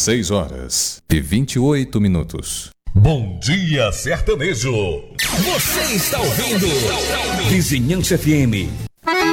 6h28. Bom dia, sertanejo. Você está ouvindo Vizinhança FM.